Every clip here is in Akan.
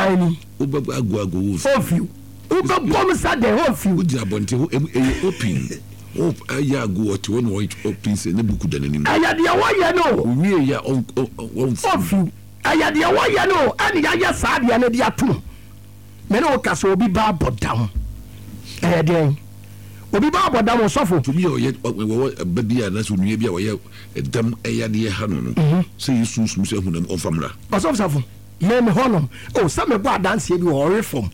tiny. Go. Of you. Uber bombs at the whole few. Would you open? Oh, I go to one white opens and the book than I had the away, no. We are on of you. I had the away, no. And I just had the idea too. Menokas will be barbed down. Then. Obi ba boda mo sofo to me o yet baby na so nua bia wo ye dam eyade ha no so yesus muso hunam on famra osofo me honom o sa me go adanse bi o reform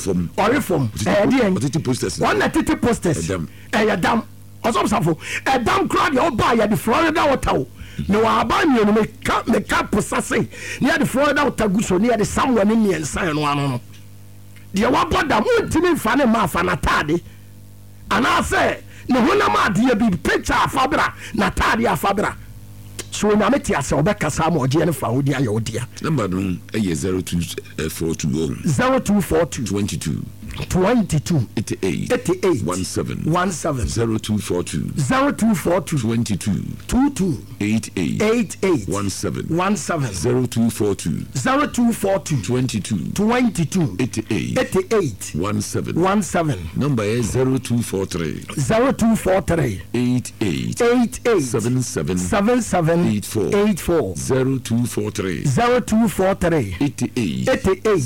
titi posters one titi posters dam osofo dam crowd yo ba ya the Florida water no aba mi no me ka posase near the Florida water guso near the somewhere ni ensan no ano no de wa boda mo ntimi fa ne ma fa na tade and I say, no one am dear be picture fabra, Natalia fabra. So na meti ase obeka samo odiye fa odi aye odia. Number no 0242 22 88 17 0242 22 88 17 0242 22 88 17 number is 0243 88 77 84 0243 88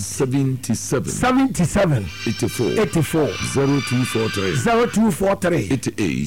77 84 0243 88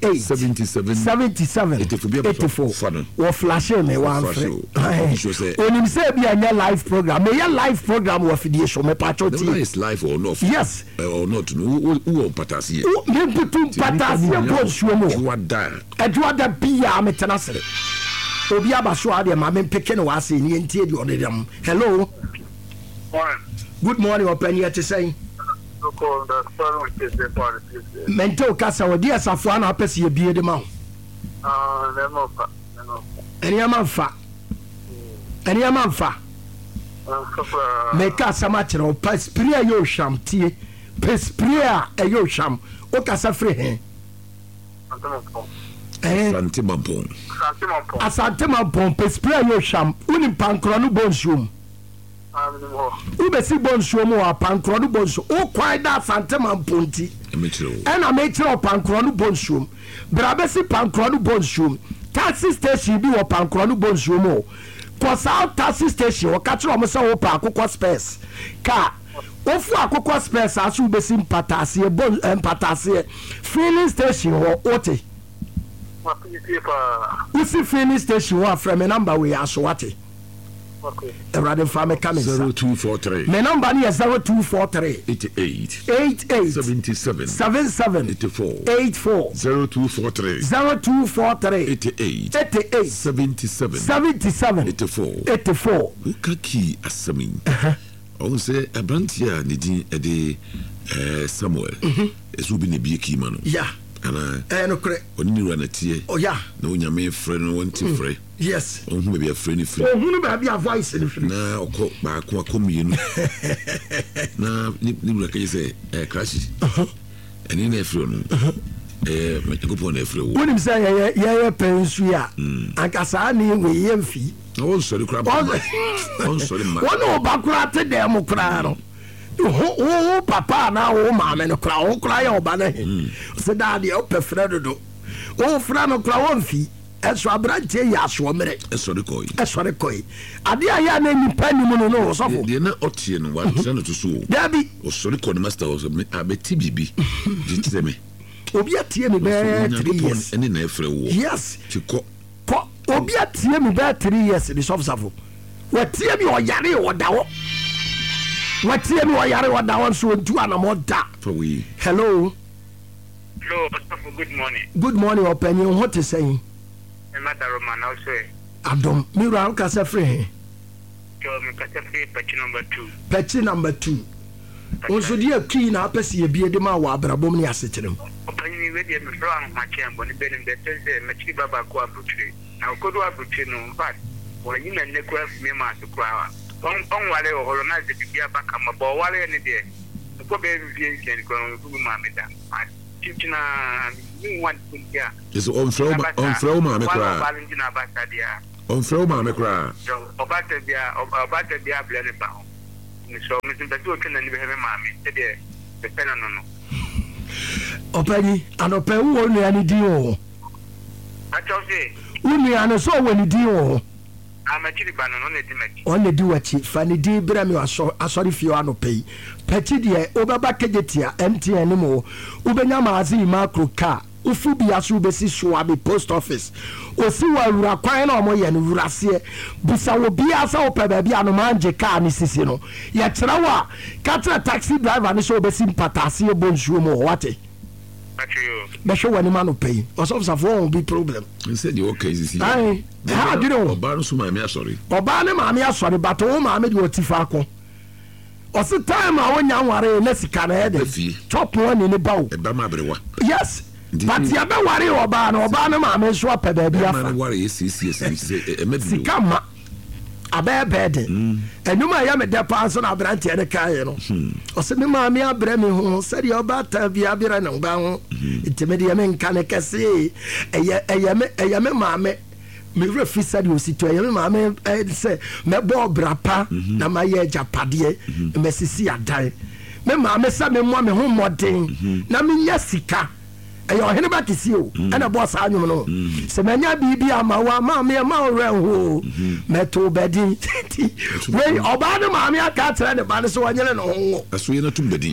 77 84 wo flash me wan free onim say be a live program me live program wo fidie show me pacho ti is live or not yes or not who patasie me putu patasie bo show mo edwada bia me tenasere obi abaso ade ma me peke no wase ni entie di odedam hello good morning open here to say mental kasa wo dia safo ana apese ye bie de ma eni amanfa me kasa ma kire o paspria yo sham tie paspria e yo sham o kasa free he Asante mampon paspria yo sham uni pankro no bonsuom ubesi bonsuom wa pankro no bonsuom o kwai da asante mamponti ena mechiro pankro no bonsuom brabesi pankro no bonsuom taxi station bi wo pankro no bonsuom o kosa taxi station wo ka kiro mo se wo pa akokɔ space ka ofu akokɔ space asu ubesi mpatase bon mpatase filling station wo ote usi filling station wo afre me number we aso wate okay erade fame coming 0243 me number ni 0243 88 77 84 0243 88 77 84 ukaki asamin on say abrantia ne din ede Samuel esu bi ne bi ekima no yeah ana no kre oni ru na tie oh yeah na onyame frɛ no wonti frɛ yes ohun be frɛ ni frɛ ohun be bia voice ni frɛ na okɔ ba ko akomienu na ni ru ka yese crash eni na frɛ no me ko pon na frɛ wo wonim say ye pensu ya ankasa ni we ye mfi on sorry crap on sorry ma wono ba kura te dem kura no o papa na o mama no kura o kura ya oba na he se da de o pefre do o fra no kura won fi eso abrante ya so mere eso de koi ade aya na nipa ni mu no so fo de na otie no wa tena to so dabi o so de koi master o abeti bibi jitse me obi atie me be 3 years ene na efre wo yes chiko obi atie me be 3 years ni so safo watie mi o yare o dawo watie mi o yare o dawo so ntu anamo da hello good morning opinion what is saying Mother Roman also Adam Mira ka se free me ka se free patch number 2 also dia key na apese ye bie de ma wa abrabom ni asekyerem opani we de me from ma chembo ni benim de tese me chi baba ko abutire na okodo abutire no but wo yin na nekura fi me ma so kwa on wale o holonaze bibia baka ma bo wale ni de ko be vie nken ko no ma me da chichina ni wan kunja is on flow ma me kra Valentina Basadia on flow ma me kra obata dia blene ba so me simply o ken na ni be he ma me e de be pen no opani anope wo nua ni din o acho se nua no so wo ni din o amachiri bano no na di machi on di wachi fa ni din bra me asori fio anope pachi de obaba kejetia MTN ni mo ubenya maazi macro car ufu bia so besi so abi post office osi wa wura kwan na omo ye no wurase busa wo bia sa wo pe ba bia no manje car ni sisi no ye kira wa katra taxi driver ni so besi mpatase e bonsuo mo wate be show wani man pay osof won be problem said you okay sisi ai ha did o oba no so ma me asori oba ne ma me asori but o ma me de otifa ko osi time a wonya nware na sika na ede chop one ni bawo e ba ma brewa yes but ya be ware oba no ma me so pa ba bia fa ware sisi e medu sika ma abebe enuma ya me depa so na brante e kan no osi me ma me abre me ho seri oba ta bia bira na ba ho itemedi ya me nka ne kase eye me ma me refi said you sit to eye me ma me say me bo brapa na ma ye japade me sisi adan me ma me sa me mo me ho modern na me nya sika eyo hene ba kisi o ana boss anwum no se manya bibi ama wa ma me ma ore ho meto bedi we oba no ma me aka tere ne ba ne so wanyere no ho aso ye na tum bedi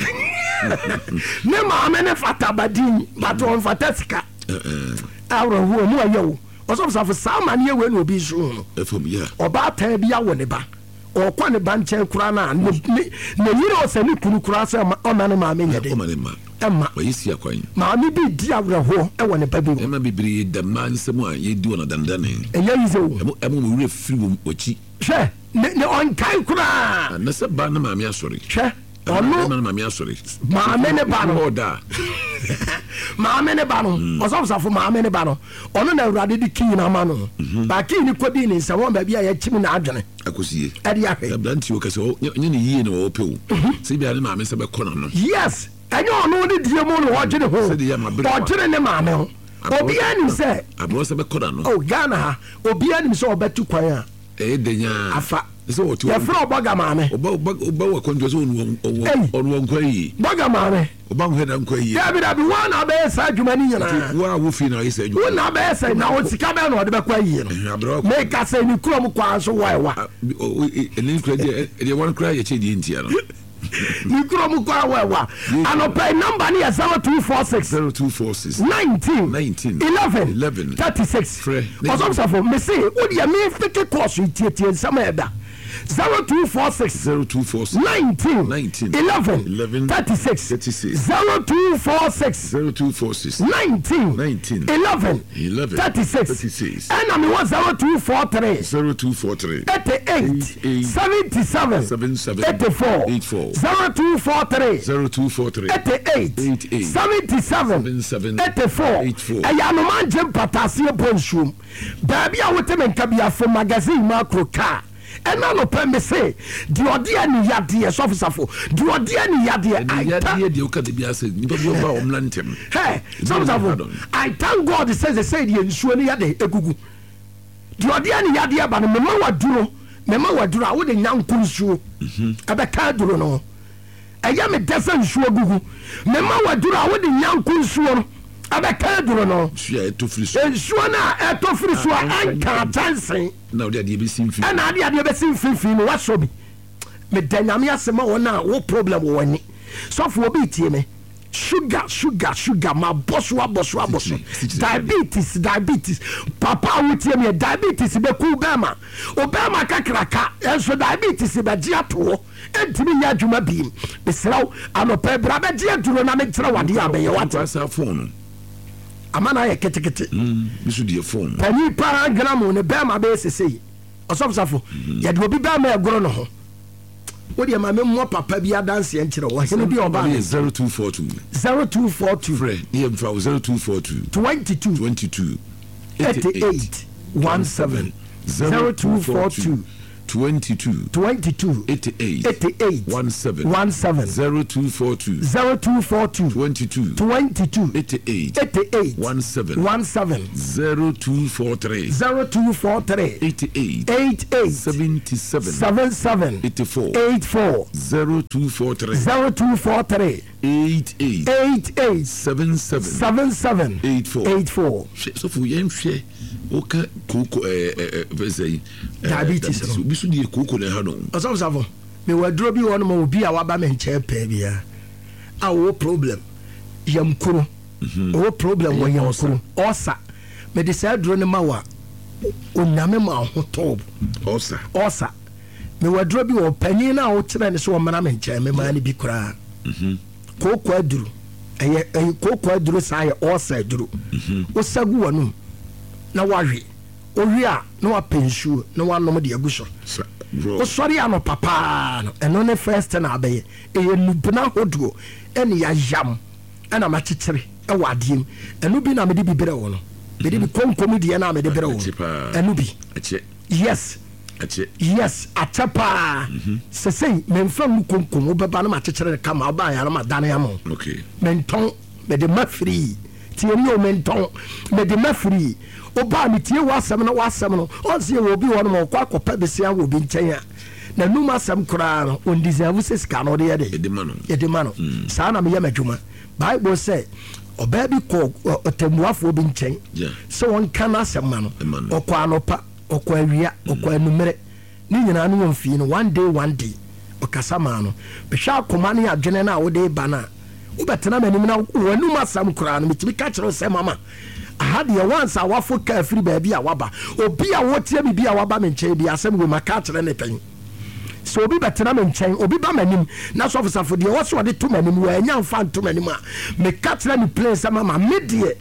ne ma me ne fata badi ba to on fata sika awro ho mu ayo oso so fa ma ne we no bi so no efom ya oba ta bia wo ne ba o kwa ne ba nchen kura na ne yire o se ni kunu kura se o ma ne ma me nyede Emma, wayisi akwan. Maami bi di awreho e wone baby. Emma bibiri da man semu a ye di wona dandane. Eya yizo. Emu mu wure firi wachi. Hwe, ne on kai kura. Na se ba na maami asori. Hwe, ono na maami asori. Maami ne ba no. Oda. Maami ne ba no. Osofo maami ne ba no. Ono na awrade di kin na ma no. Ba kin ni kodi ni nsa won ba bia ya chimi na adwene. Akosie. Edi ahwe. Ablanti o kase nye ne yie na o pewo. Se bia ne maami se be kona no. Yes. Enyo no ni die mo no wajene ho. Wajene ne maame ho. Obi ani se. Abro se be koda no. Oh Ghana ha. Obi ani se obetu kwan a. Denya. Afa. Se wo tu. Ye fro obaga maame. Oba wa konjo so onu nkwa yi. Boga maame. Oba ho da nkwa yi. Dabi wana be sa adwuma ni nyina. Wa wo fi na yi sa adwuma. Wona be sa na o sika be na o de be kwa yi no. Abro. Me ka se ni kuro kwa so wa. Eni kura de one cry ye che di ntia no. Nikuro mu kwa wewa anope number ni 0246 19 11 36 osomsafo me say odi ya me fike course itietie nsama eda 0246 19 11 36 0246 19 11 36 and I'm 0243 88 77 84 0243 88 77 84 eya no manje patase bonshum baby a wote menka bia for magazine macro car ena no pe me say di odia ni yade sofisafo di odia ni yade de oka de bia say ni ba bi oba omlantem hey sofisafo I thank God says they say the nsuo ni yade egugu di odia ni yade ba no mema waduro a wo de nyankun nsuo abeka duro no eya me desa nsuo gugu mema waduro a wo de nyankun nsuo no abeka duro no nsuo etofiri nsuo na etofiri so anka chansen na odi ade be simfi na ade be simfi no waso bi me danyame asema wona wo problem woni so for obi tie me sugar ma boss diabetes papa wo tie me diabetes be ku bema obema kakraka enso diabetes be gia to entimi nya adwuma bim besraw anopa bra be gia duro na me tira wade abe ye wate sa phone amana ye ketekete bisu die phone pani pa gram ne bema be sesei osofsafo ye de obi bema egoro no ho wodi ma me mo papa bi adanse en kire wo hene bi oba 0242 friend ye mfa 0242 22 88 17 0242 22 88 17 0242 22 88 17 0243 88 77 84 0243 88 77 84 so for yɛnhwɛ woka koko diabetes obi so die koko na ha no ɔsɔfo me waduro bi wɔ no ma obi a waba me nkyɛn pɛ bia a wo problem yamkuro wo problem wɔ yamkuro ɔsa me de saa duro ne ma wa onyame ma ho tob ɔsa me waduro bi wɔ panyin na wo kyerɛ ne so wɔ mana me nkyɛn me ma ne bi koraa koko aduru ɛyɛ koko aduru saa yɛ ɔsa aduru wo sagu wɔnum na wawe owi a na wapensuo na wanom de agu so o sori ano papa no eno ne first na abeye nubna hoduo ene ya yam ana machichire e wadiem eno bi na me de bibere wo no me de bi konkom de na me de bere wo eno bi yes achapa sesei me mfa mu konkom wo beba na machichire kama oba ya na madane am okay menton me de mafri tie mi o menton me de mafri oba mi tie wasam no onse wo bi wono mo kwa kopa besia wo bi nkyenya na numa asam kura no on deserve sika no de ye de mano sa na me ya madwuma bible say oba bi ko otemuafo bi nkyeng so won kan asam ma no okwa anopa okwa awia okwa anumere ni nyina no won fi no one day okasa ma no behwa akoma ne adwene na wo de ba na wo betena manim na wo numa asam kura no mitimi ka kire se mama ahadi ya wansa wafo ka free baby a waba obi a wotie bibi a waba me nkyɛn bi asɛm we maka kyerɛ ne pɛn so obi betena me nkyɛn obi ba manim na so ofisafo de wo so de to manim wa anya mfa to manim a me ka kyerɛ ne place mama medie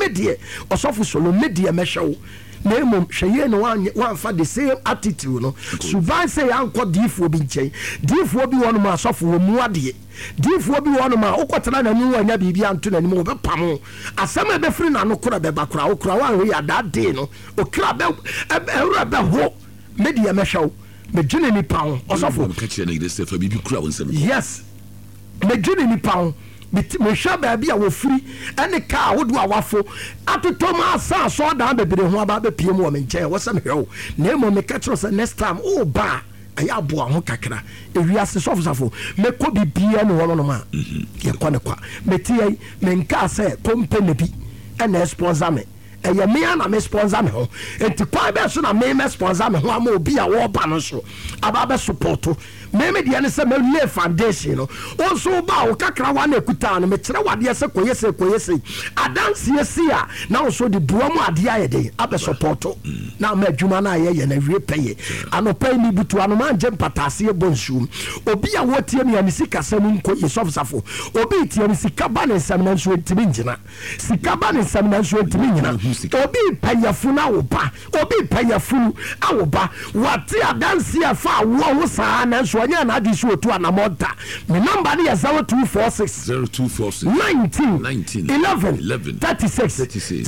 osofo solo medie mehwew na emom hweye no wan fa the same attitude no suban say anko difo bi nkyɛn difo bi wono ma asofo wo mu ade difo bi wono ma okotena na nu anya bibi anto na nim wo bepam asɛm ebe firi na no kora beba kora wo kora wan we ada de no okra be ewura be ho media mehwew me gene ni pa osofo ka kyerɛ na ide se fa bibi kora won sɛm yes me gene ni pa me hwa baabi a wo firi ene ka wodo a wafo atoto ma asa so da bebre ho aba be piem wo me nkyɛn wo sɛ me hwɛ wo na emo me ka kyerɛ sɛ next time o ba aya abo ho kakra ewiase sofosafo me ko bibia ne wono no ma ye kwa ne kwa me tie me nka sɛ company bi ene sponsor me eye me ana me sponsor me ho enti kwa be so na me sponsor me ho ama obi a wo ba no so aba be support me de ne se me lay foundation no onso ba wo kakra wa na ekuta no me kire wade se koyese adanse sia na onso de buamu ade ayede abe support na ma adwuma na ye na wie peye anopa ni butu anoma nje mpatase e bonsu obi a wotie me ani sika sam nko yesofsafo obi tie me sika ba ne sam na nso ntimi ngina sika ba ne sam na nso ntimi ngina obi payafu na wo ba obi payafu awo ba wate adanse afa wo saa na nso anya na adi so otu anamonta me number ne 0246 19 11 36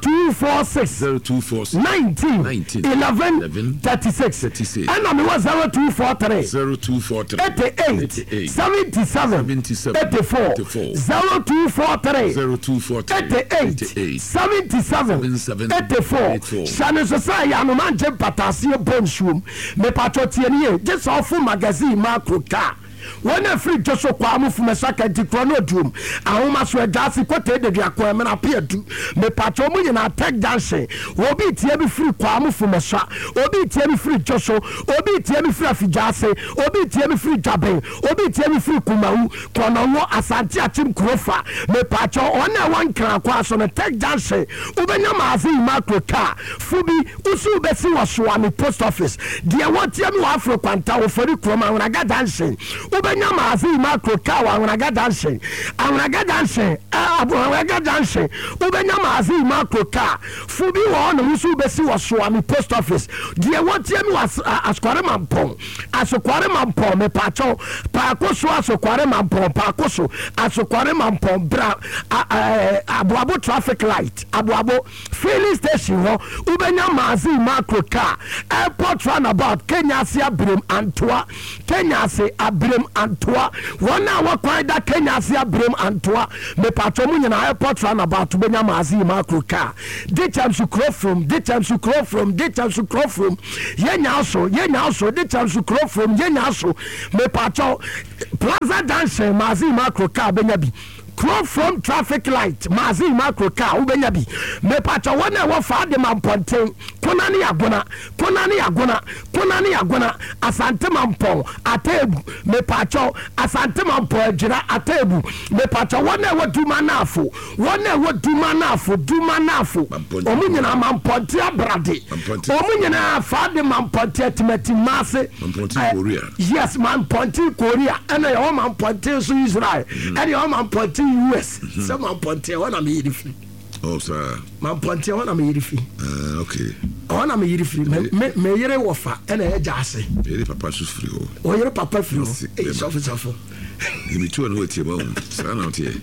0246 19 11 36 and me was 0243 88 77 84 0243 88 77 84 shane so say ya no manje patase bonsuom me patrotie ne just off magazine macro car when a free just so kwa mufu mesaka dikrono dum ahoma so adase kwete de duakwa me na pe adu me patro mu nyina tech dancing obi tie bi free kwa mufu mesa obi tie bi free joso obi tie bi free afijase obi tie bi free jaben obi tie bi free kumawu kono wo asante achim krofa me patro ona wan kran kwa so na tech dancing ubenya mazi macro car fubi usu besi waso ami post office dia watie mi wa afro kwanta wo fori kroma na ga dancing ubenya mazi macro car Awunaga junction ubenya mazi macro car fubi wo no nso besi wo so ami post office die wotie mi was askware mampon me pacho pakoso askware mampon bra abuabo traffic light abuabo filling station ho ubenya mazi macro car airport runabout Kenya se abrem antoa wana wakwan da Kenya se abrem antoa me pacho mu nyina airport runabout ubenya mazi macro car ditcham su crow from yenya also ditcham su crow from yenya also me pacho plaza junction mazi macro car benya bi crow from traffic light mazi macro car ubenya bi me pacho wana wa fa de mamponten konani agona asante mampon atebu me pacho asante mampon ajira atebu me pacho wana wa duma nafo omunyina mamponte abrade omunyina fa de mamponte timati mase yes mamponte Korea ena yo mamponte so Israel ena yo mamponte US so mamponte wana me yirifi oh sir mamponte wana me yirifi okay wana me yirifi me yere wofa ena ya jase yere papa so free o yere papa free e sofo me tu anu etie ba sa na otie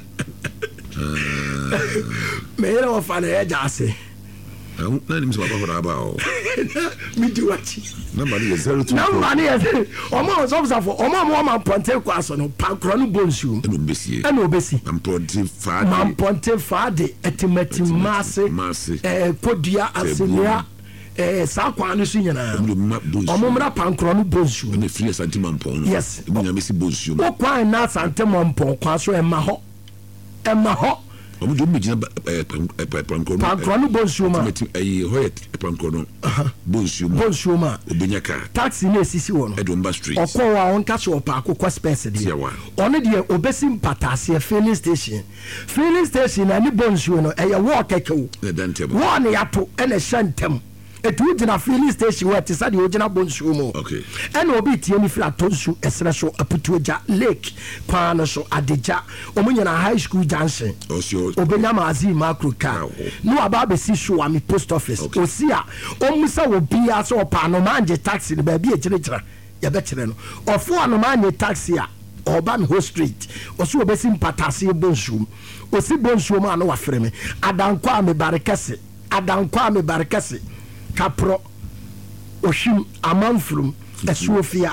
me yere wofa na ya jase na ni msema papa ba o mi diwachi number ni 02 number ni omo sofo omo mamponte kwa so no pankro no bonsu eno obesi mamponte faade etimati mase kodua asenia sa kwa no so nyina omomra pankro no bonsu na free santima mpon yes nya mesi bonsu o kwa na santima mpon kwa so ema ho omo do mejina pankro no bonsu ma hoyet pankro no bonsu ma obenya ka taxi na esisi wo no Edomba street okwa on ka so pa akokwa space de ono de obesi mpatase filling station na ni bonsu no eye wo kekewo wo ne yato ene hyantem etu gina filling station where tisa de ogina bonsu mo okay ene obi tie ni fira tonsu esre so aputuoja lake kwa no so adeja omunyana high school junction obenya mazi macro car no aba be si show ami post office osia omusa wo bia so pa no manje taxi ba bia kirikira ya be kire no ofo no manje taxi a oba mi ho street oso obesi mpatase bonsu osi bonsu ma no wafere me adankwa me barekase kapro oshim amanfrum esuofia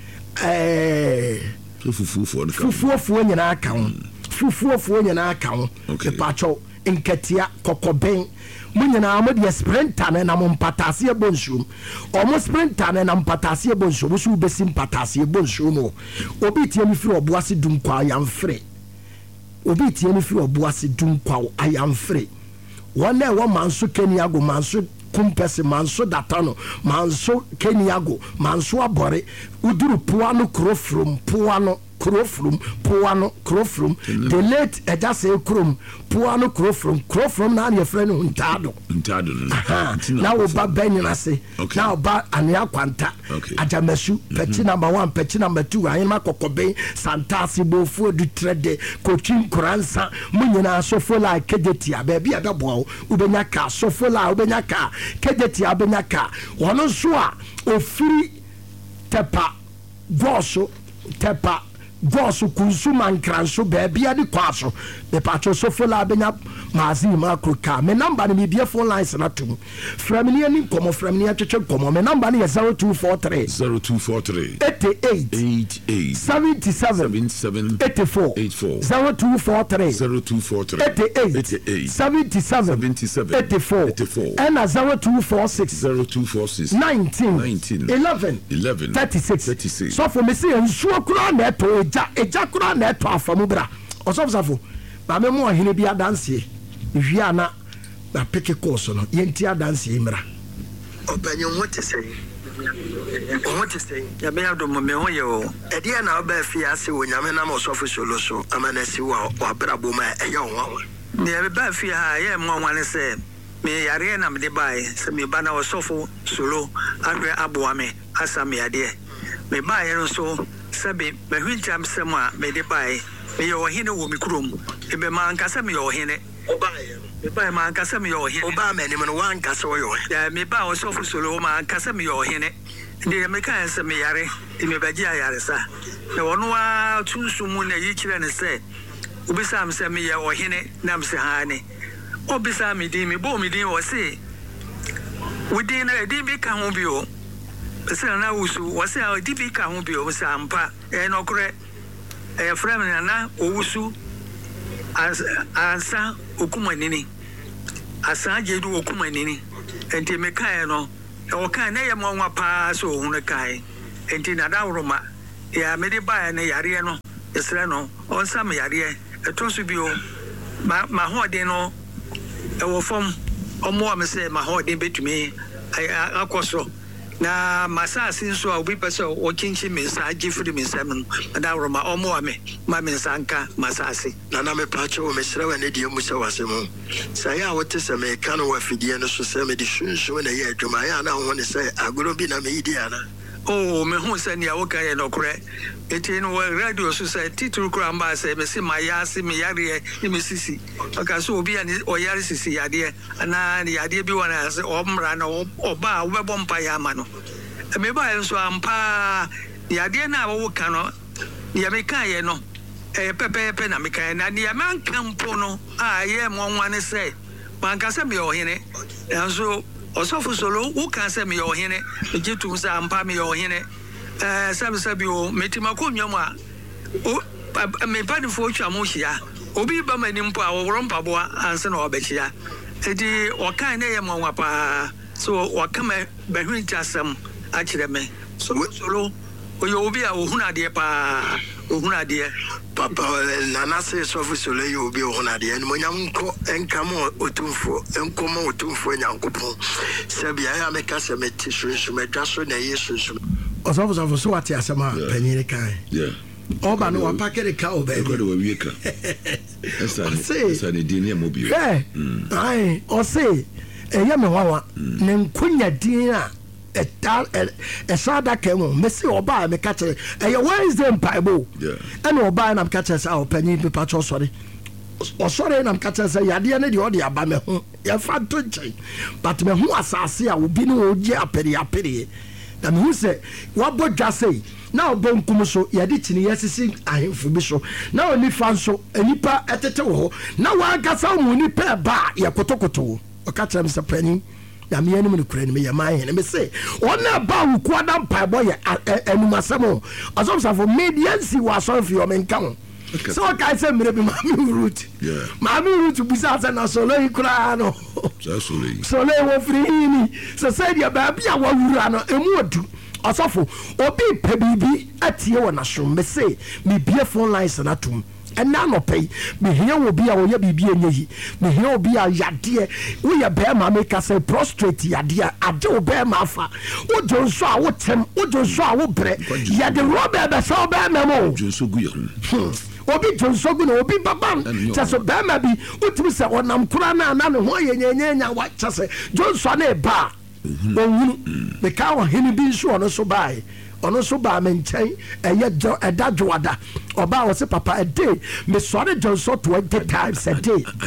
fufuo nyina aka ho pacho nkatia kokoben munyina amode sprinter na mpatase bonsu omo sprinter na mpatase bonsu so besi mpatase bonsu mo obi tie mi firi oboase dunkwa ayamfre wona wo manso keniago manso kumpese manso datano manso keniago manso abore uduru puano krofrum the late ejase krom puano krofrum na ye friend untado na oba benyina se na oba ania kwanta ajamesu pechi number 1 pechi number 2 ayema kokoben santasi bofu du trade coaching kuransa munyina sofola kedetia baby abebo ubenya ka sofola ubenya ka kedetia ubenya ka wono so a ofiri tepa goso kunsuma nkranso baabia de kwaso me pacho sofola benya mazi macro car me number ni bia phone lines na tum framini ani komo framini atwetwe komo me number ni 0243 88 77 84 0243 88 77 84 and 0246 19 11 36 so for me say nsuo kura na eto eja kura na eto afamu bra osofsafo ba me mo ohene bia danse hwia na ba peke course no yenti adanse imra obanyo hote sei ya be adom me ho ye o ede na oba afia ase wonyame na mo sofo solo so amanasi wa brabo ma eye ho ne be afia ha ye mo wane se me yare na me de bai se me ba na osofo solo adwe aboa me asa me ade me ba ye so sabe mahwintam sem a me de bai me ye ohene wo mi kurom ebe ma ankasa me ye ohene me bai ma ankasa me ye ohene oba me nim no wa ankasa wo ye ohene ya me ba osofo solo ma ankasa me ye ohene ndi me kan se me yare me baji ayare sa na wono a tunsumu na yi kire ne se obisa am se me ye ohene na am se ha ne obisa me din me bo me din wo se wodi na di bi ka ho bi o se na wusu wo se di bi ka ho bi o se ampa no kore frame na owusu ansa okumanini asa jedu okumanini enti me kai no o kai na ye mo nwa pa so ohun kai enti na da woroma ya me de ba na yare no esre no on sam yare etonso bi o ma hoden no e wo fom omo am se ma hoden betumi akoso na masasi nso a obi pese o kinchi mensa agifiri mensa no da woroma omo ame ma mensa nka masasi na me pache o mesra wa ne die mu se wase mu sai a wote se me kan wa fidie no so se me di sunsun na ye adwuma ya na ho ne se agoro bi na me idi ana oh me hu se ne a woka ye no kore eti no radio so se titru kura mba se me se maya se me yare ni me sisi aka so obi ani o yare sisi yade ana ni yade bi wana se o mra na oba wo bebo mpa ya ma no me ba enso ampa yade na wo ka no ya me ka ye no pepe na me ka na ni ya man kampo no a ye mo nwane se man ka se me o hene enso osofo solo wo ka se me o hene ejitu sa ampa me o hene sabi o metima ko nwam a o me padi fo twa mo hia obi ba mani mpo a wo mpabo anse na obechia edi o kan na ye mo nwa pa so o kama bahwin jasam a kire me so solo o yo obi a ohunade pa ohunade papa nana se sofu solo yo obi ohunade en mo nyam nko enkamo otumfo enkomo otumfo nyankopon sabi ya me ka se meti sunsun medwaso na yesu osofo so ati asema panyire kan oba no wapakere ka oba ko do wi ka esa ne din mo bi ai o se eye me wawa ne nkunya din a esada kemo mesi oba me ka kere eye Wednesday Bible and oba na ka kere sa opanyi pepa cho sorry osore na ka kere sa yade ne de odi aba me ho ye fa to nchen but me ho asase a obi ne oje apere na me hu se wabo dwase na obonkum so yade tini yesisi ahemfo bi so na oni fa so anipa etete wo na wa gasa mu ni pe ba ye kotokoto o ka kere me se pani ya me enu me kura ni me ya man he me se ona ba wu ko adam pa boy enumasemo asomsafo mediansi wa so fi o me nka ho so ka se mere bi mami root bisa se na solo ikura no solo wo free ni so say dia ba bia wa wura no emu odu asofo obi pe bibi atie wo na so me se me bie phone lines na tum ena no pay me hia wo bia wo ya bibi enyeyi me hia wo bia yade wo ya be ma me ka say prostrate yade ade wo be ma fa wo jonso a wo tem wo jonso a wo bre yade robe be so be ma mo jonso gu yo obi jonso gu no obi babam chaso be ma bi utimi se onam kura na ne ho yenyenya wa chase jonso na ba onwu me ka wo hini bi nso ono so bai ono so ba me nchen eye edadwoada oba wo se papa a day me sore jonso 20 times a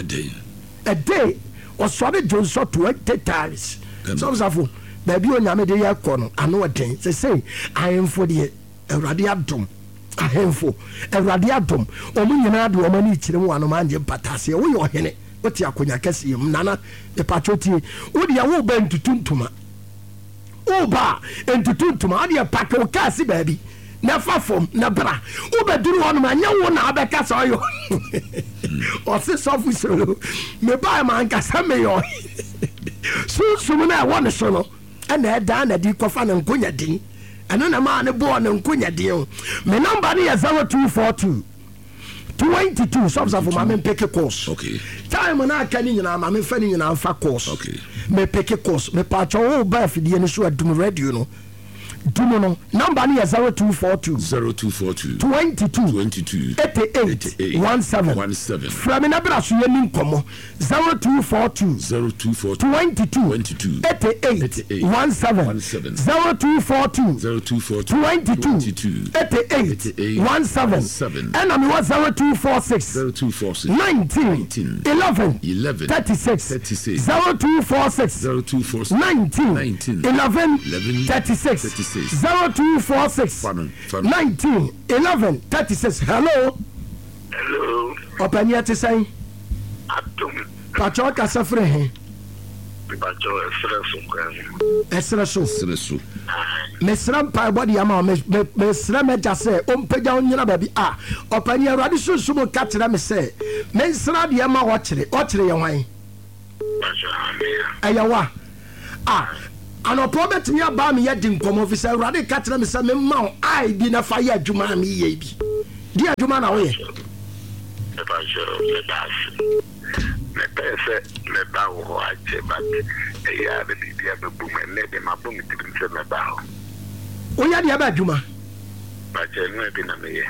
day o sore jonso 20 times so safo ba bi onyame de yakọ no ano den say ahemfo de awrade adom ahemfo awrade adom omu nyina de omani kirem wano manje patase wo yo hene oti akonya kase yim nana e patroti wo de wo ba ntutuntuma oba entutuntuma ade pack o kasi baby na fafom na bra wo beduru hono anya wo na abeka so yo o se sofu solo me ba ma nka same yo sumu na wo ne so no na da na di kofa na nkonya din eno na ma ne bo na nkonya din me number ne 0242 22 subs for my pick course. Okay. Time na kani nyina ma me fani nyina fa course. Okay. Me pick course. Me pa cho o ba fidie ne so adum radio no. Dumuno number ni 0242 22 88 17 from Nabra so yemi nkomo 0242 22 88 17 0242 22 88 17 and I'm 0246 19 11 36 0246 19 11 36 0246 19 11 36. Hello. Open your to say Pacho Casafre. Esreso. Mesram pa body ama mesram just say ompeja onyina baby ah open your radiso sumo catch me say mensra de ama watchre ye wan ayawa ah anopo betimi aba me yedi nkomo fi say radi catch me say me ma ai bi na fa ye adwuma me ye bi di adwuma na wo ye me pese me ba wo ache but ya be bibia be bu me ne de ma bu mi tirim se me ba o ya de aba adwuma ba che no bi na me ye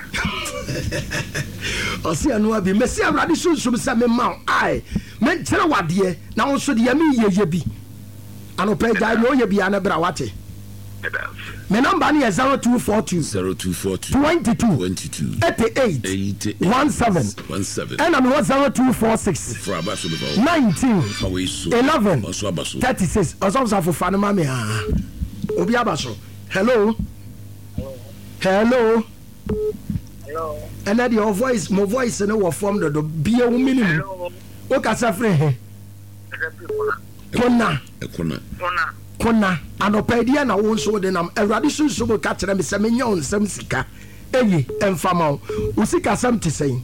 o se anu abi me se awrade sunsum se me ma ai me ntere wade na wo so de ya me ye bi anope ja no ye bi ana bra wate my number is 0242 22 88 17 and I'm 0246 19 11 36. Also for Fanama me Obi Abaso. Hello. And then your voice, my voice, and our form the be a minimum. What can I say? Kona anopedia na wo so de nam awrade sunso mo ka kire me se menya onsam sika eyi emfama wo usika sam te sen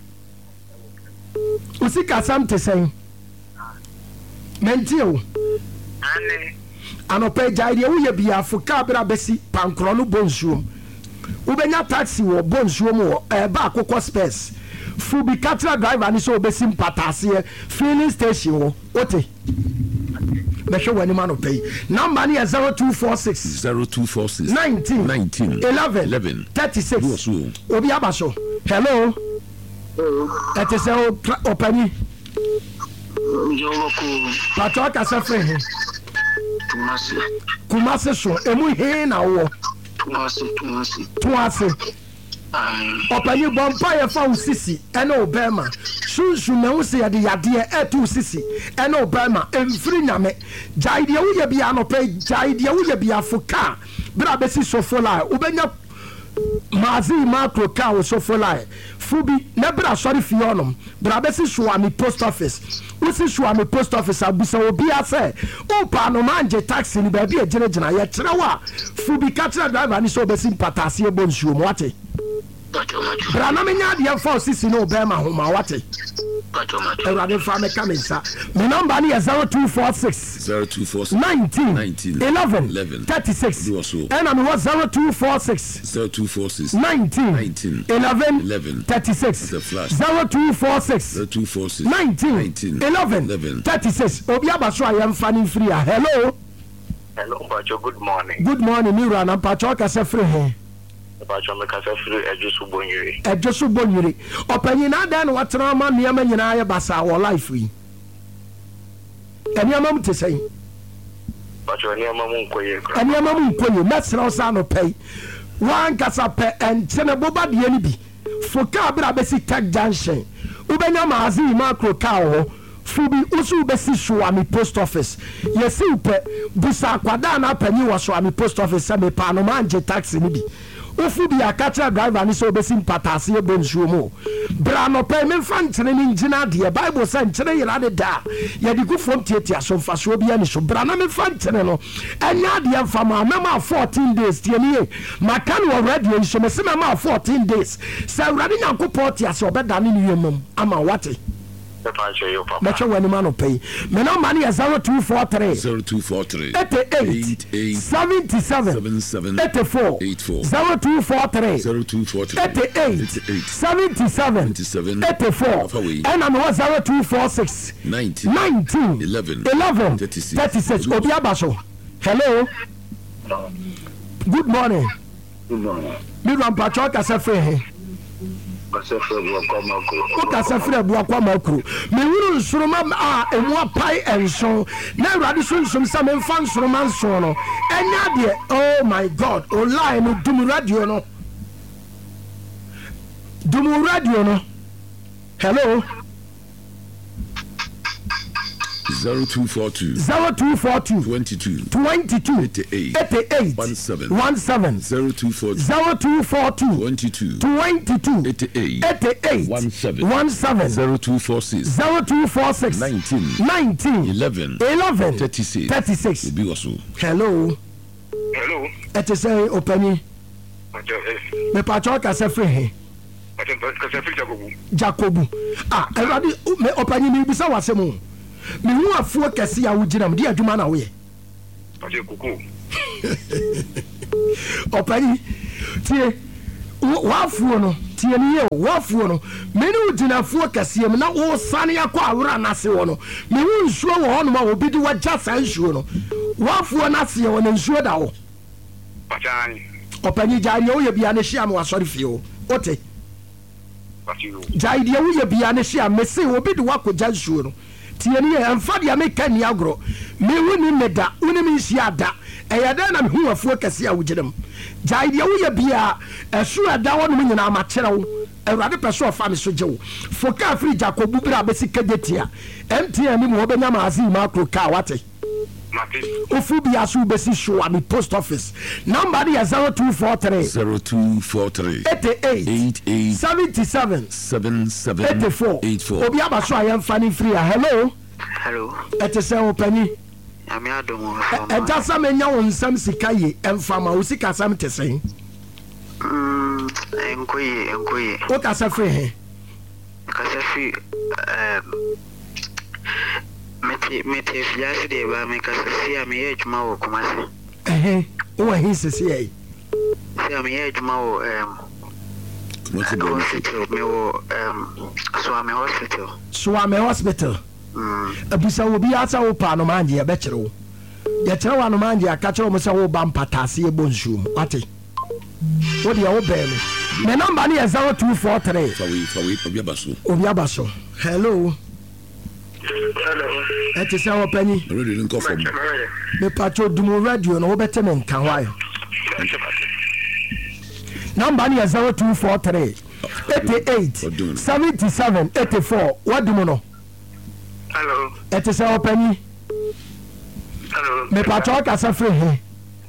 mentio ane anopedia ide wo ye bia foka bra besi pankro no bonsuom wo benya taxi wo bonsuom wo ba akokɔ space fu bi katra driver ni so obesi mpatase filling station wo ote me show any man pay number is 0246 19 11 36 Obi Abaso. Hello. That is open Pato Casafre Kumase so emu he na wo Tuase Open you bonfire for sisi and Obama. Soon na wo se ya de yade etu sisi and Obama emfiri nyame. Jaide wo ye bia no pe jaide wo ye bia foka. Bra besi sofola ubenya mazi makro ka wo sofola. Fubi na bra sorry fi onom. Bra besi Swami post office. Usi Swami post office abusa obi ase. Opa no manje taxi ni ba bia gina ye kire wa. Fubi katra driver ni so besi patase e bonsuo mo wate. Brana menya de for sisi no Obama homa wate. Erade fa me kamensa. My number is 0246 19 11 36 and I'm 0246 19 11 36 0246 19 11 36 Obi Abaso ayam fani free. Hello Pacho, good morning. Good morning Mira na Pacho kase free he Pacho me kase free Ejosu Bonyere opanyi na dan watena ma niam nyina ye basa wo life yi eniam am te sei Pacho eniam am nkoye mesra osa no pay wan kasa pe enchene boba de ni bi foka bra besi tag junction ubenya maazi makro ka ho fubi usu besi Swami post office yesi upe busa kwada na panyi wo Swami post office se me pa no manje taxi ni bi ufu bi akacha driver ni so besi mpatase e bonsuo mo bra no pe me fan tene ni ngina de Bible say nkyere yira de da ye di ku from tietia so mfaso bi ani so bra na me fan tene no enya de mfama ma 14 days tie ni maka no radio so me se ma 14 days say urade nyankopɔ tie so obeda ni yemam ama wate Metro when man pay. My number is 0243 88 77 84 0243 88 77 84 and I'm 0246 19 11 36 Obi Abaso. Hello Good morning. Good morning. Me rampacho kasa free he. Kasa free Buakwa Makro. O kasa free Buakwa Makro. Me wuru nsoroma emu apai enso. Na Awurade so nsom sa me mfa nsoroma nso no. Enya de oh my God. O line no dum radio no. Dum radio no. Hello. 0242 22 88 17 0242 22 88 0246 19 11 36 hello it is opani me pacho ka se free he Jacobu everybody me opani ni bisa wasemu me hu afuo kese ya wuginam de adwuma na wo ye ade kuku opani tie wafuo no tie ni ye wafuo no me ni wugina afuo kese yem na wo sane yakwa awura na se wo no me hu nsuo wo hono ma obi di wagya san nsuo no wafuo na se wo na nsuo da wo pachani opani jari wo ye bia na hia me wasori fie ote jai dia wo ye bia na hia me se obi di wakogya nsuo no tieni e amfa dia me kan ni agro me woni meda woni me hia da eyada na me hu afuo kase a wugidam jai dia wo ye bia esu ada wo no nyina ma kire wo Awurade pese ofa me so je wo foka afri Jacob bra besi kagetia MTN ni mo benya maazi makro ka wate ofu bia so besi show at the post office number is 0243 88 77 84 obi abaso ayem fani free hello etese opani ami adomo etasa menya won sam sikaye emfama o sika sam tesen enkoye o kasa free he kasa free meti fiasi de ba me kasa si ami ejuma wo Kumasi o he sisi ai si ami ejuma wo hospital me wo Swami hospital abisa wo bi asa wo pa no manje e be kire wo ye kire wa no manje aka kire mo se wo ba mpatase e bonsuum ate wo de wo be me number ni 0243 obi abaso hello it is our penny already didn't go from me pacho dumo radio no bete men kan why number ni 0243 88 77 84 what do you know hello it is our penny hello me pacho kasa free he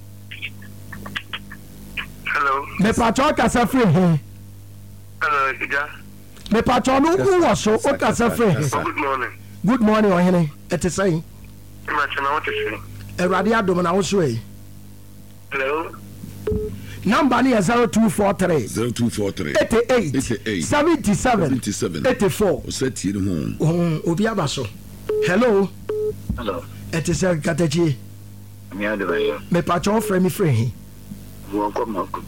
hello me pacho kasa free he hello ija me pacho no who was so o kasa free he good morning ohene it is saying machana what is saying Awurade adom na wo so e hello number ni 0243 88 77 84 osati ni ho obi abaso hello it is Katachi Ami adomo me pacho frame me free he Buakwa Makro.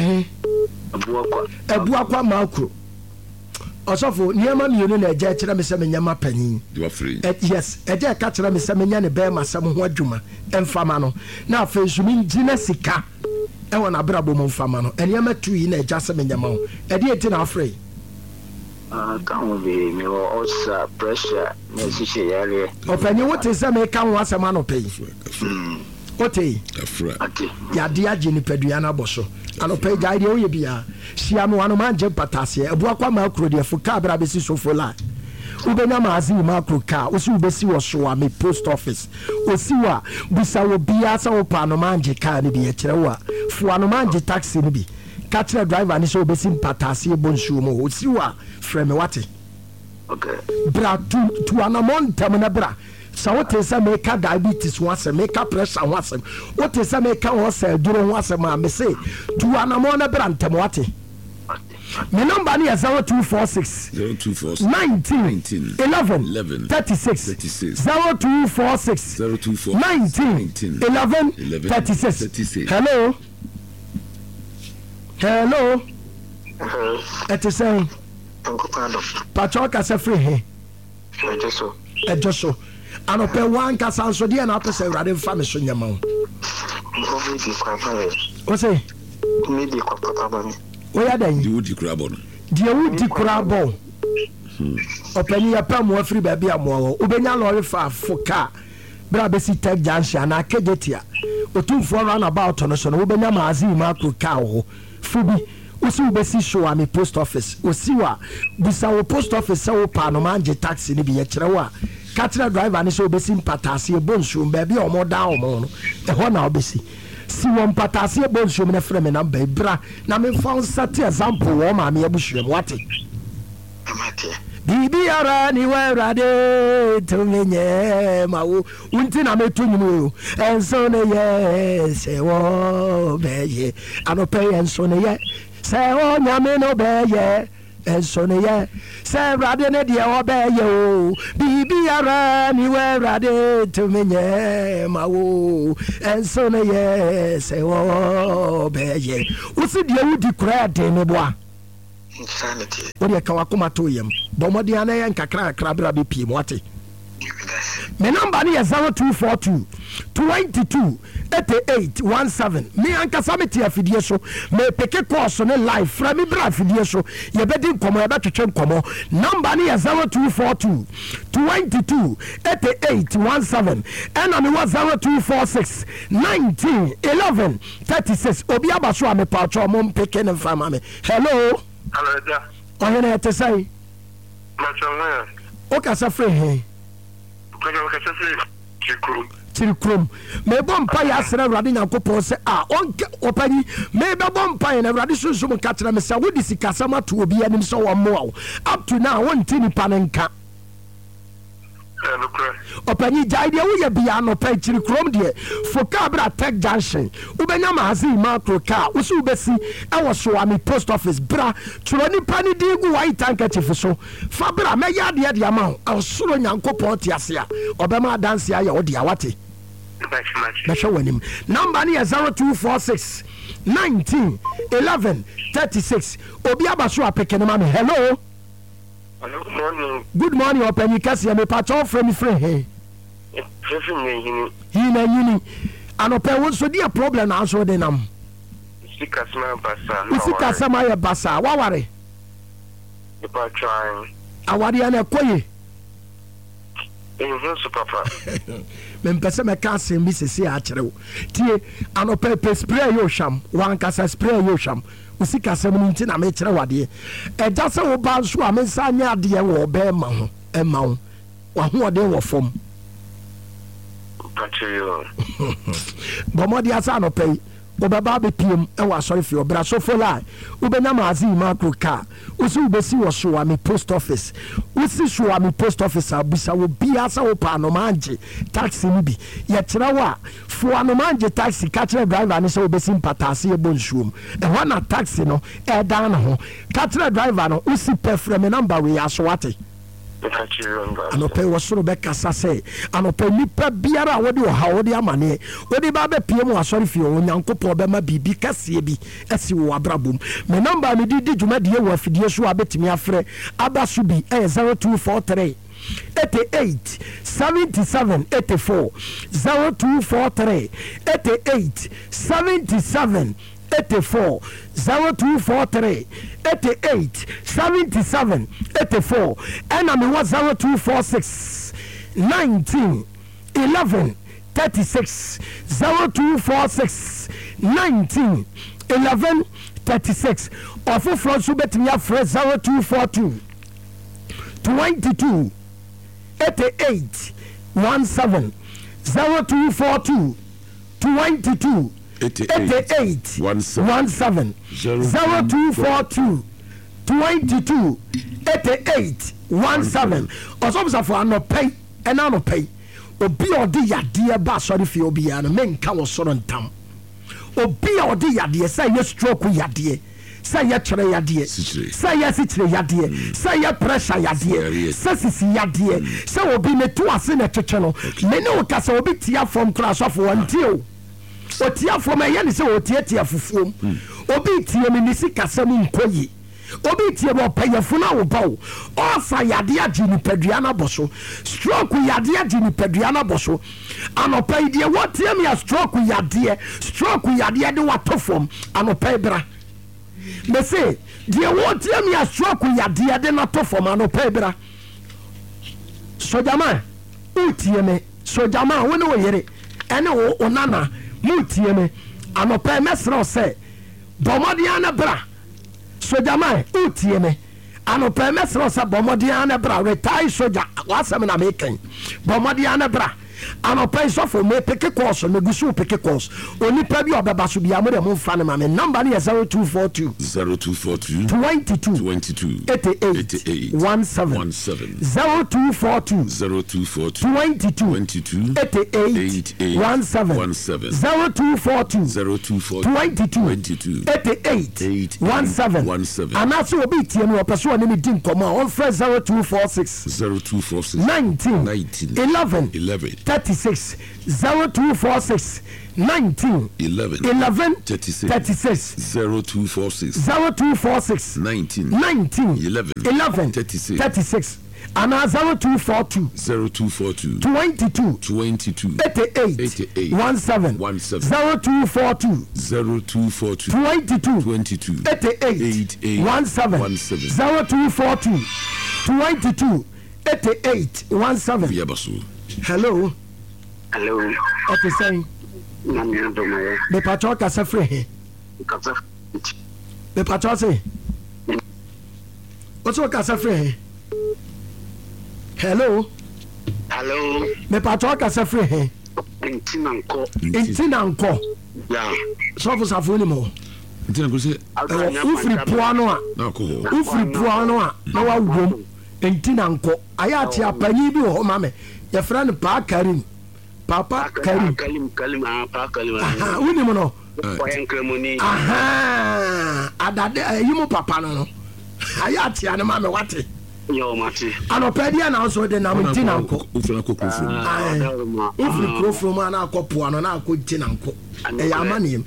Buakwa Makro. Osofo niema mienu na eje kire me se menyama panyin. Yes, eje ka kire me se menya ne be masam ho adwuma emfama no. Na afensumi ngina sika e wona brabo mo mfama no. Eniema tu yi na eje se menyama ho. Ede eti na afrey. Kan be me o pressure na sisi yare. Opanyi wote se me kan ho asema no pay. Ote ya dia je ni padua na boso anope gaide o ye bia hia no anu manje patase Buakwa Makro de fuka bra besi sofola ubenya maazi makro ka osi ubesi wo so me post office osi wa busa wo bia sa wo pa no manje ka ni bi kire wa fu anu manje taxi ni bi ka kire driver ni so obesi patase bonsu mo osi wa frame wate okay bra tu anamon tamna bra so what is make diabetes once make pressure once what is make once duro once ma me say to anamon na brantem wate my number is 0246 19 11 36 0246 19 11 36 hello it is saying Pachoka se free he ejoso anope wan kasa so de na apese urade mfa me so nyama o What's it? Maybe papa bami. Where are they? You would crabon. Dear Woody Crabo. Open your palm more free baby a more. Ubenya lorry for car. Brabesi tech junction and I kejetia. Otum for run about on us on Ubenya Mazi Marco cow. Fubi. Usi ubesi show ami post office. Usiwa. Busa post office sawo panomanje taxi ni biye chirawa. Catcher driver ni so ubesi mpatasi bonshum baby or more down mono. Ehona ubesi. Si won patase bonshum na frame na bra na me fa nsate example wo ma me abuhwem wate Amate. bibi ara ni wa rade to menye ma wo unti na metunyimu enso ne ye se wo beye anope enso ne ye se wo nyame no beye enso ne ye se rade ne de wo beye o bibi ara ni wa rade to menye ma wo enso ne ye se wo beye usi de wudi kura de ne boa Insanity. what you can wakuma to yam bomodiana yan kakra krabra be piem wate me number is 0242 22 88 17 me ankasa me tia fidie so me peke course ne live fra me bra fidie so ye bedi nkomo ye betwetwe nkomo number is 0242 22 88 17 and me was 0246 19 11 36 obi abaso a me pacho mo peke ne fama me hello Hello, da. Oyene te say Machonwa. o ka sa free he Ko ka se Chirikrum me bom pa ya sere Awurade Nyankopon se onke opani me be bom pa na Awurade sunsun ka tira me se wodi sikasama to obi anim so wo mo up to now won tini panenka opani jaide wo ye bia no pa Chirikrum de foka bra tech junction ubenya mazi macro car usu ubesi e wo so ami post office bra tro ni pani di gu white handkerchief so fa bra me ya de de ama awsoro Nyankopon ti ase a obema dance ya wo de awate na show wanim number ni 0246 19 11 36 obi abaso apekene ma me hello. Good morning, Open Cassia, me patron from me friend. He na yini. And Open what's the problem answer the nam. Sikasama ya basa. What worry? The patron. Awadi ane koye. Papa. Mempese me ka se mi sese a kire wo. Tie anope spray yo sham, wan kasa spray yo sham. Usika se mu nti na me kire wade. Eja se wo ba so a me sa nya ade wo be ma ho, e ma ho. Wa ho ode wo fom. Patriyo. Bomodi asa anope. Obaba be piem e wa sorry fi obra so fola ubenya mazi macro car usi ubesi wo so ami post office usi so ami post office abusa wo bia sa wo pa no manje taxi ni bi ye kira wa fo no manje taxi ka kira driver ni so obesi mpatase e bonsuom e ho na taxi no e dan na ho ka kira driver no usi pefre me number we aso wate anope wasoro be kasa se anope nipa biara wodi o ha wodi amane wodi ba be pie mu asori fi o Nyankopon be ma bibi kase bi esi wo abrabom me number me di djuma die wo afidie so abetimi afre abasu bi 0243 88 77 84 0243 88 77 84 0243 88 77 84 and I mean what 0246 19 11 36 0246 19 11 36 or for front so bet me afre 0242 22 88 17 0242 22 88 17 0242 22 88 17 osomsa for anopay and anopay obi odi yade ba sorry fi obi ya no menka wo soro ntam obi odi yade say ye stroke yade say ye kire yade say ye sikire yade say ye pressure yade say sisi yade say obi ne to ase na cheche no me ne o kasa obi tia from class of one deal otia from a yen say otia fufuom obi tie me nisi kasam nkoyi obi tie bo payefo na wo bawo osa yade agye nipadua na boso stroke yade agye nipadua na boso anopa ide what tie me stroke yade de watofom anopa bra me say die what tie me stroke yade de na tofom anopa bra sojama utie me sojama wo ne wo yere ene wo onana mutie me anopa mesro say bomodia na bra sojama utie me anopa mesro say bomodia na bra retire soja wasem na meken bomodia na bra anopa isofo me peke course me gusu peke course onipa bi obeba so bia mo de mo fa ne ma me number is 0242 22 88 17 0242 22 88 17 0242 22 88 17 anaso obi tie no opeso ne me din komo on fresh 0246 19 11 36 0246 19 11 36 0246 19 11 36 and 0242 22 88 17 0242 22 88 17 0242 22 88 17 hello okay saying me patro kasa free me patro say what's your kasa free hello me patro kasa free intinanko yeah so for safoni mo intinanko say ufri puano a na wa wom intinanko ayati apani bi ho ma me your friend Papa Karim aha woni mo no aha adade yimu papa no ayati ane ma me wate yo mate anopedia na so de na mtinanko ufra kokofo ufri krofo ma na akopo ano na akotinanko e ya amanim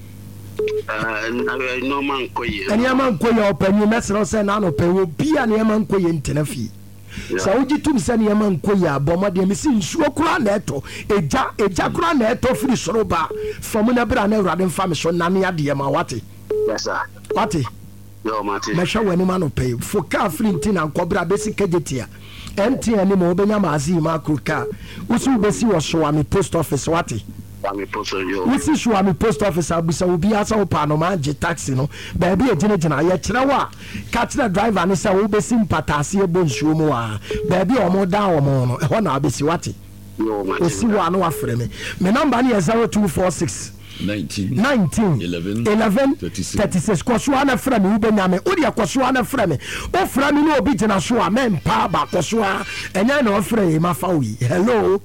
no man koye ene ya man koye opanyi mesro se na no pewo bia ne ya man koye ntena fi sa uji tum se ne man koye abomode mi si nsuo kura na eto eja kura na eto firi soroba from na bra na urade mfa me so na ne ade ma wate yes sir wate yo mate me hwa wani ma no pay foka flinti na nkobra besi kagetia MTN ni mo obenya mazi ma kruka usu besi wo so ami post office wate wisi sure me post office abusa obi asa opa no ma je taxi no ba bi ejine jina ye kire wa ka kire driver ni se wo besi mpatase e bonsuo mu a ba bi o mo da o mo no e ho na abesi wate osi wa no afre me number ni 0246 19 11 36 koso na fra me ubenya me odi koso na fra me o fra me no obi jina so a men pa ba koso enya na o fra e ma fa wi hello.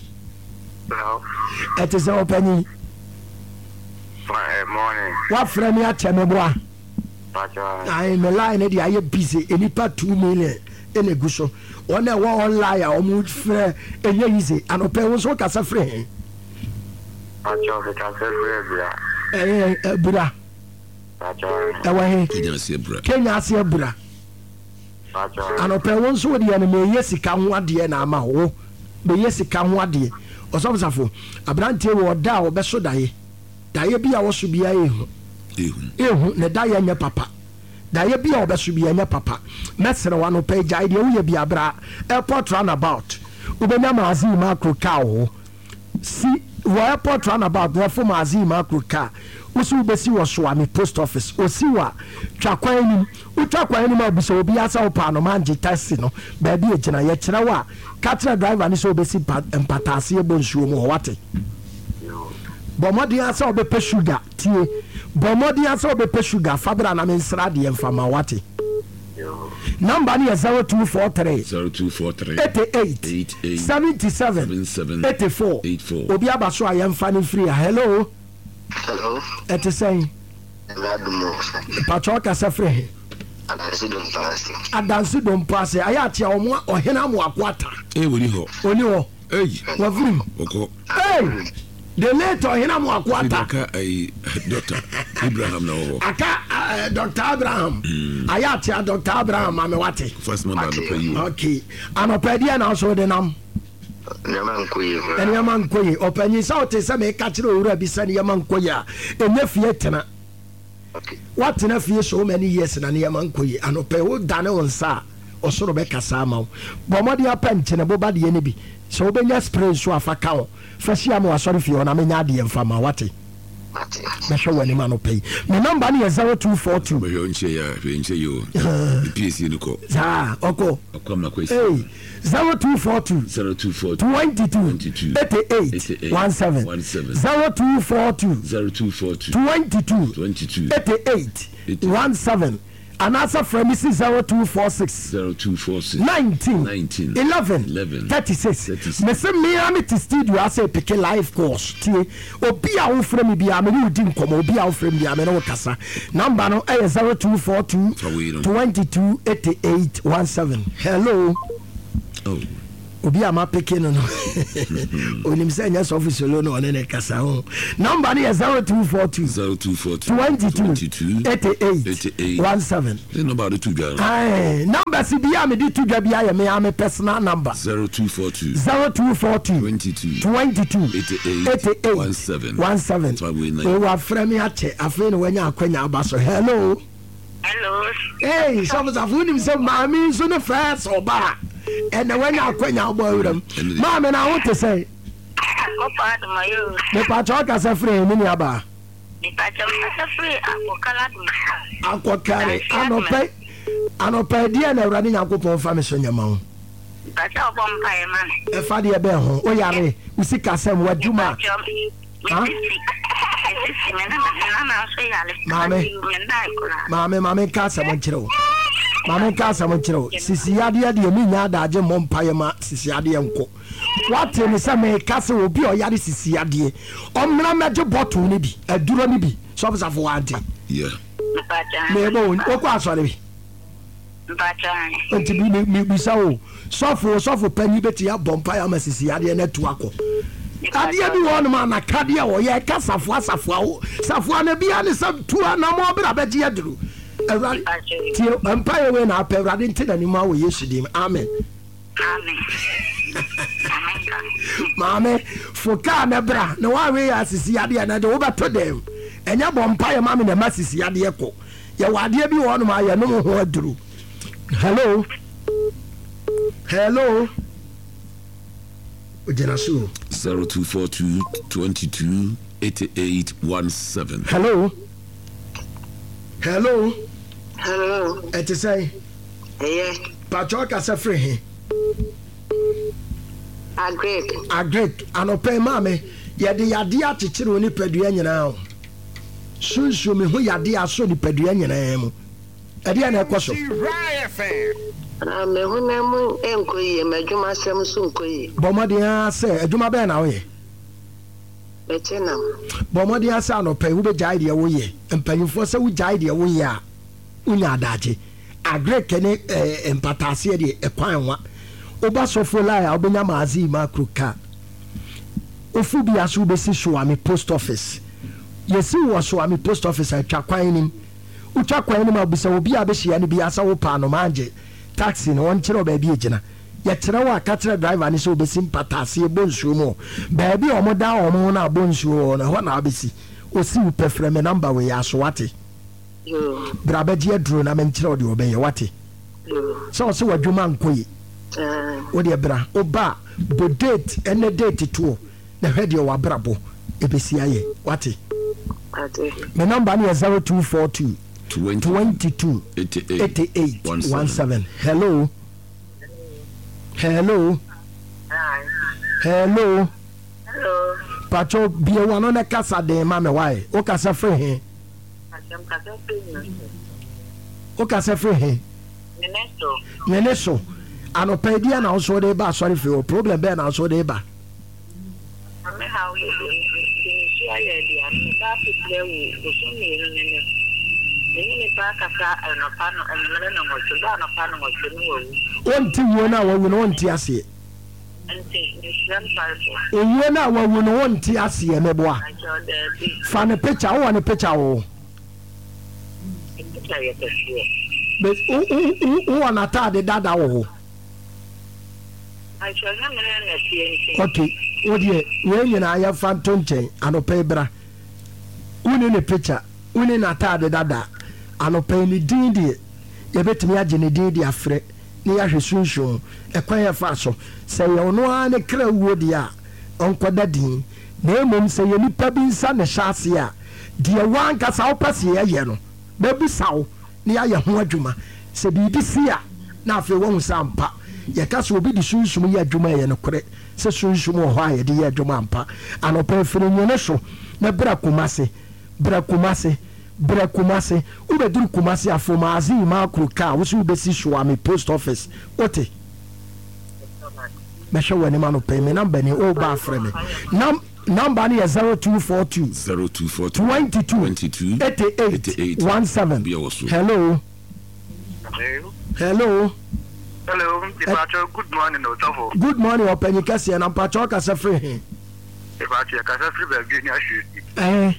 It is opening. Morning. What friend ya chemeboa? I am a line at the busy. Any part 2 million in a guso. One a one liar or mood fair and easy. And a pair was work as a friend. Bra. Kenya see a bra. And a pair once with the enemy. Yes, he can one dear nama. Oh, but yes, he can one dear. Osofo abrante wo da wo beso daye bia wo so bia ehu ne daye nya papa daye bia wo beso bia nya papa mesere wa no page ide wo ye bia bra airport runabout ubenya mazi macro car wo si wo airport runabout wo fo mazi macro car usu besi wo so ami post office osiwa twakwan nim utwakwan nim abuso obi asa wo pa no manje taxi no ba bi ejina ye kire wa katra driver ni so besi empatase e bonsuo mu wate bomodi asa obepe sugar tie bomodi asa obepe sugar fabra na mensra de emfama wate number ni 0243 88 77 84 obi abaso ayemfa ni free hello et saying Patrick Asafre Adansi don pass ayati omo ohena mo akwata woni ho wavrim oko the later ohena mo akwata aka Dr. Abraham na wo aka Dr. Abraham. Ayatia Dr. Abraham, Mame Wati. First member to pay you. Okay. And Opadia now so the name. And Yaman Koy, Openi South is a make catch Rabbi Yaman Koya, a nephew. What enough years so many years in an Yaman Koy, and Opeo Dano and Sa, or Sorobeka Samo. Bomodia Pension, a Bobadi Enibi. So when you spray so a facao, first year more sorry for you, and I mean, Yadi and Fama Wati. Make sure when the man will pay. My number is 0242. But you PC Nuko. Ah, Oko. Hey, 0242 22 88 17 0242 22 88 17. And answer from Mrs. 0246 19 11 36. Mese me am to studio as a pick live course. Obi a wo frame bi a me no di nkomo obi a wo frame bi a me no kasa. Number no 0242 22 88 17. Hello. Oh. Obi ama peke no onim say nya office lo no one ne kasa ho. Number no 0242 22 88 17. The number the two guys. Number si bia me di two gwa bia me am personal number 0242 22 88 17. We were frame ache afre no wanya akwanya abaso. Hello. Hey, some of unim say mami so no first oba. And when you are boy with them, Mamma, I want to say, the Pachoka is a free miniaba. Aqua carry, I don't pay dear and running up on family on your mouth. A father bell, oh, yare, we see Cassam, what you ma. Mammy, Cassam, Mame kasa mochiro sisi ade ade mi nya adaje mompaye ma sisi ade enko wate ni se me kasa obi o yare sisi ade omra meje bottle ni bi aduro ni bi so for wante yeah me bo okwa asore bi nti bi mi sawo sofo pani beti ya bompaye ma sisi ade na tu akọ ade bi won ma na kade o ye kasafo safo na bia ni se tu na mo bra beje aduru Empire when I pay Radinton and Mao Yeshidim. Amen. Mammy, for Canabra, no way as is Yadi and over to them. And your bompire mammy the masses Yadiako. Your idea be one of my no who drew. Hello. 0242 22 88 17. Hello. Et say, Pachoka sa free. A great. And opay mammy, yet the idea to chill ni peduan now. Soon show me who yadia so the peduan name. Adiana Cosso. I'm a woman, Encoy, Majuma Samson Coy. Bomadia say, a Juma Ben away. Bomadia son of pay who be jidea way, and paying for so we jidea we are. Unya daji a great kene empatasie de ekwanwa oba sofo la obenya mazi makruka ofu bi aso be si Showami post office yesi wo Showami post office atwa kwan nim utwa kwan nim abisa obi abehia ne bi asa wo pa no manje taxi no won kire ba bi egina ye kire wa ka kire driver ni so be si empatasie bonsu mo ba bi omoda omo na bonsu na ho na abesi osi wo pefreme number we aso wate Brabaji adro na menkyere ode obeye wate so wadwuma nkoyi ode bra oba bo date ene date to na hwede wa brabo ebesi aye wate my number is 0242 22 88 17. Hello. Pacho biye wano na kasa de mame why o kasa free he Neneso anopedia na so de ba sorry for problem be na so de ba onti wona wo no onti ase wona wo no onti ase meboa fa ne picture wo ne picture wo but who on atade dada wo okay what ye when you na ya fanton chen anope bra uni ne picture uni na atade dada anope ni din de ye betimi age ne din de afre ne ya hwesunsun ekwan ya fa so se ye ono a ne kra wuo de a onkoda din na emom se ye nipa bi nsa ne hyase a de wan ka sa opase ye no babu sawo ne ya ye ho adwuma se bibi sia na afi wo sampa ye ka so obi di sunsun ye adwuma ye no kore se sunsun wo ho a ye de ye adwuma ampa anopa firi nyene so na bra kumase ubedur kumase afoma azi ma kruka wo so besi shwami post office ote me show wani manu pay me number ni o ba frame number ni 0242 22 88 17 hello good morning Otofo. Good morning openyi kase na mpacho kase free he Ibacho kase free baby ni ahwesi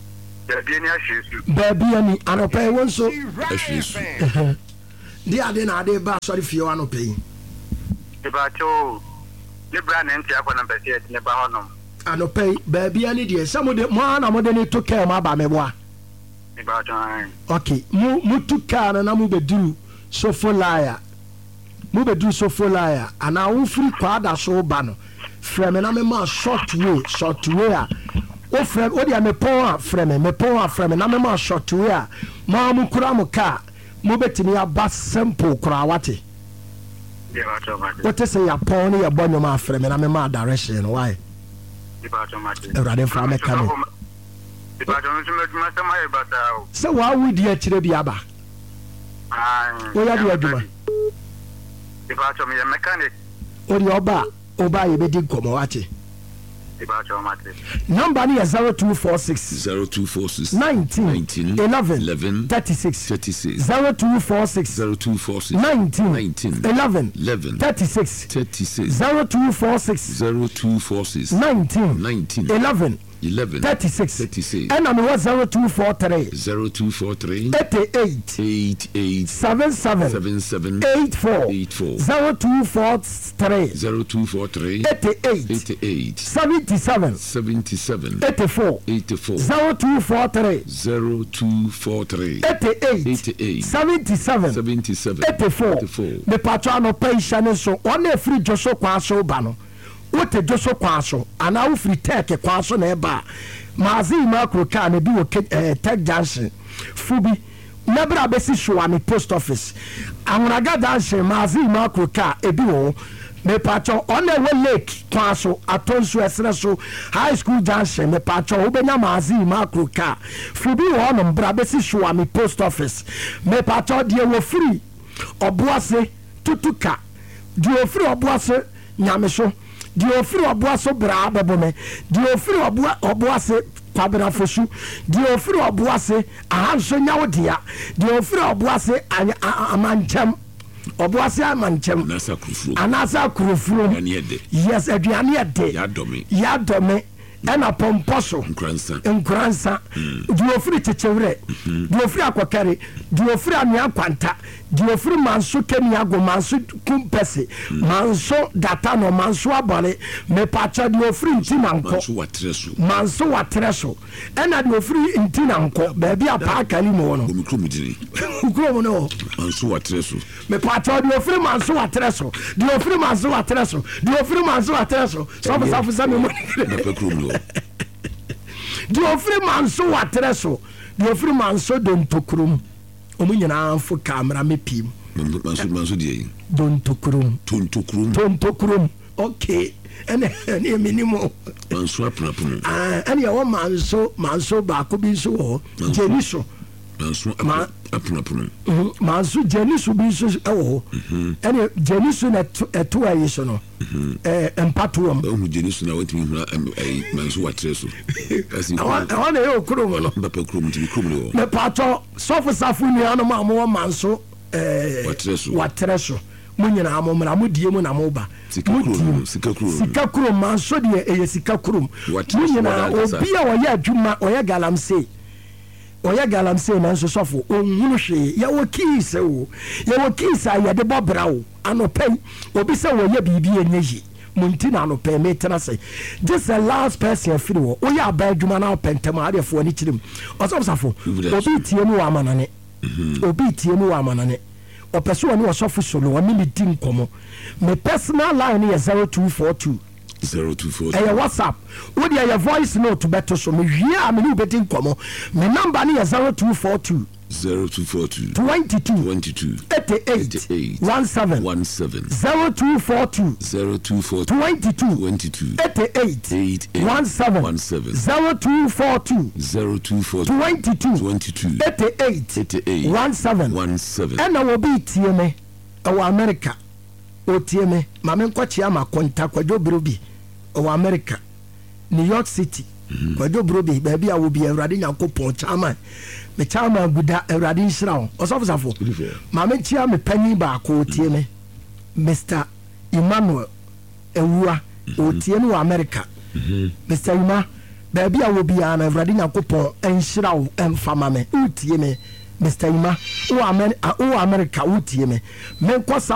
baby ani anope wonso ahwesi di ade na ade ba sorry fie wa no pay Ibacho le brand enti akona pese ne ba honom anope baby ani die samode mo na mo de ni to care ma ba meboa Ibacho okay mu to care na mu beduru sofolaya ana wo free kwada so ba no frame na me ma short way a o frame o dia me pon a frame na me ma short way a ma mu kura mu ka mu betimi aba simple kura wate what is ya pon ya bonyo ma frame na me ma direction why Erade fra me kame se wa wudi a kire bi aba wo ya di aduma Ibacho me mechanic ori oba ye be dig komo wache Ibacho mate number ni 0246 19 11 36 0246 19 11 36 0246 19 11 36 and I'm 0243 88 77 84 0243 88 77 84 0243 88 77 84 me patro no pension so on e free Joshua kwaso ba no wote Joshua kwaso ana wo free tech kwaso na eba mazi makro ka na bi wo tech junction fubi nebra besi shwani post office anraga junction mazi makro ka ebi wo me patro on e wo lake kwaso atonso esre so high school junction me patro wo benya mazi makro ka fubi wo no bra besi shwani post office me patro de wo free oboase tutuka de wo free oboase nyameso di ofiri oboaso bra abobome di ofiri oboase kwabra fosu di ofiri oboase ahanso nyawodia di ofiri oboase amanchem oboase amanchem anasa kurufuro yes aduane ede yadome ena pomposo nkransa di ofiri chechewre di ofiri akokare di ofiri ania kwanta di ofiri manso kemi ago manso kumpese manso data no manso abale me pacha di ofiri ntinanko manso watreso ena di ofiri ntinanko baby apa kali mo no ukro no manso watreso me pacha di ofiri manso watreso di ofiri manso watreso di ofiri manso watreso so sa me mo di ofiri manso watreso di ofiri manso dontokrum omu nyina fo camera me pim manso die dontokrum okay ene minimo manso aprapuno ene wo manso ba ko bi so ho jeniso manso aprapuno manso jeniso bi so ho ene jeniso na eto ayi so no empatuom o jeniso na wetimi manso watreso kasi awana yo krum no bapa krum ti krum no me pato sofu safu ni anu ma mo manso watreso munyina amomra mudie mu na moba sika krum manso de sika krum munyina obi a wo ya adwuma o ya galamse ɔyɛ galamsey na nso sɔfo ɔnhunu hwee yɛwɔ keys o yɛwɔ keys a yɛde bɔ bra o anɔpɛ obi sɛ wɔyɛ biribi ɛnyɛ yi mo nti na anɔpɛ metena sɛ just the last person afiri wɔ woyɛ aba adwuma na wopɛ ntɛm a adeɛfoɔ ne kyerɛ mu ɔsɔfosafo obi tie mu wɔ amanane obi tie mu wɔ amanane ɔpɛ so ɔne ɔsɔfo solo ɔne ne di nkɔmmɔ me personal line yɛ 0242 ɛyɛ whatsapp wode ɛyɛ voice note bɛto so mewie a mene wobɛdi nkɔmmɔ me number ne yɛ 0242 22 88 17 0242 22 88 17 0242 22 88 17 ɛna wɔbi tie me ɛwɔ America otie me ma me nkɔkyea ma konta kwadwo brobi ɛwɔ America New York City kwadwo brobi baabi a wobi Awurade Nyankopɔn chairman me chairman guda Awurade nhyira wo ɔsɔfosafo ma me kyea me panyin baako otie me Mr. Emmanuel Ewua otie me wɔ America Mr. Ima baabi a wobi a na Awurade Nyankopɔn nhyira wo mfama me otie me Mr. Ima wo America wotie me nkɔ